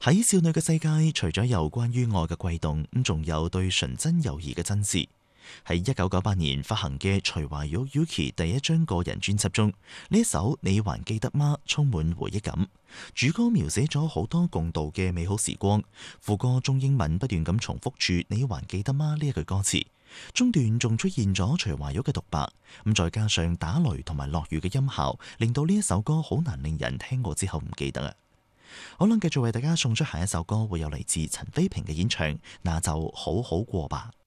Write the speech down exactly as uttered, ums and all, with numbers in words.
喺少女嘅世界，除咗有關於愛嘅悸動，咁仲有對純真友誼嘅珍視。喺一九九八年發行嘅徐懷鈺 Yuki 第一張個人專輯中，呢一首你還記得嗎充滿回憶感。主歌描寫咗好多共度嘅美好時光，副歌中英文不斷咁重複住你還記得嗎呢一句歌詞，中段仲出現咗徐懷鈺嘅獨白，咁再加上打雷同埋落雨嘅音效，令到呢一首歌好難令人聽過之後唔記得啊！好啦，繼續為大家送出下一首歌，會有嚟自陳飛平嘅演唱，那就好好過吧。